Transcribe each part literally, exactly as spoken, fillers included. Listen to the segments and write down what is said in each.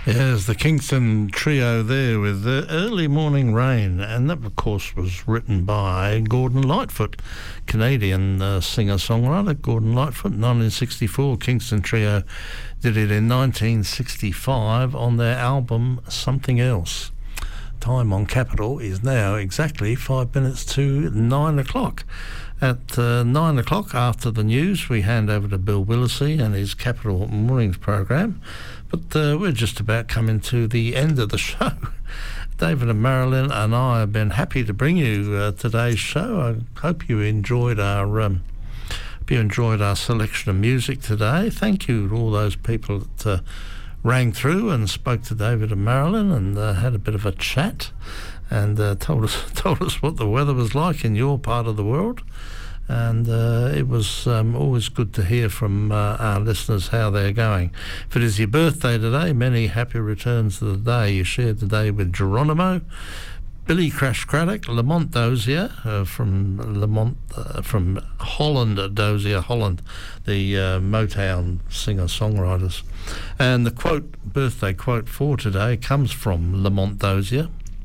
Yes, the Kingston Trio there with the Early Morning Rain, and that of course was written by Gordon Lightfoot, Canadian uh, singer-songwriter Gordon Lightfoot. nineteen sixty-four, Kingston Trio did it in nineteen sixty-five on their album Something Else. Time on Capital is now exactly five minutes to nine o'clock. At uh, nine o'clock after the news, we hand over to Bill Willacy and his Capital Mornings program. But uh, we're just about coming to the end of the show. David and Marilyn and I have been happy to bring you uh, today's show. I hope you enjoyed our um, hope you enjoyed our selection of music today. Thank you to all those people that uh, rang through and spoke to David and Marilyn and uh, had a bit of a chat and uh, told us told us what the weather was like in your part of the world. And uh, it was um, always good to hear from uh, our listeners how they're going. If it is your birthday today, many happy returns of the day. You shared the day with Geronimo, Billy Crash Craddock, Lamont Dozier uh, from Lamont uh, from Holland, Dozier Holland, the uh, Motown singer-songwriters. And the quote, birthday quote for today comes from Lamont Dozier.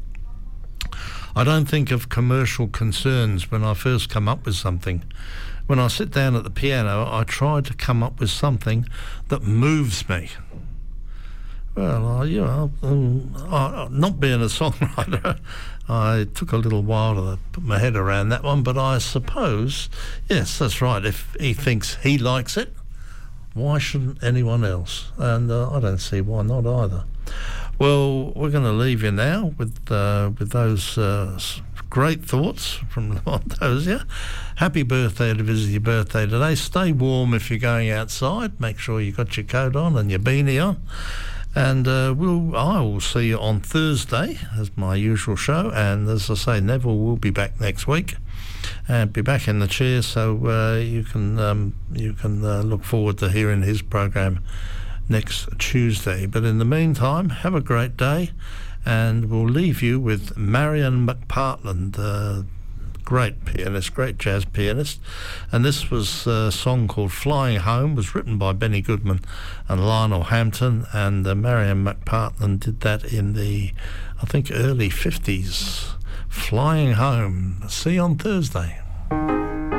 I don't think of commercial concerns when I first come up with something. When I sit down at the piano, I try to come up with something that moves me. Well, I, you know, um, I, not being a songwriter, I took a little while to put my head around that one, but I suppose, yes, that's right. If he thinks he likes it, why shouldn't anyone else? And uh, I don't see why not either. Well, we're going to leave you now with uh, with those uh, great thoughts from Lamont Dozier. Happy birthday to visit your birthday today. Stay warm if you're going outside. Make sure you got your coat on and your beanie on. And uh, we'll I will see you on Thursday as my usual show. And as I say, Neville will be back next week and be back in the chair, so uh, you can um, you can uh, look forward to hearing his program next Tuesday. But in the meantime, have a great day, and we'll leave you with Marion McPartland, uh, great pianist, great jazz pianist. And this was a song called Flying Home, was written by Benny Goodman and Lionel Hampton, and uh, Marion McPartland did that in the, I think, early fifties. Flying Home. See you on Thursday.